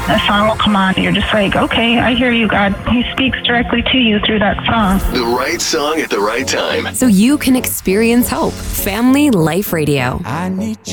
a song will come on, and you're just like, okay, I hear you, God. He speaks directly to you through that song. The right song at the right time. So you can experience hope. Family Life Radio. I need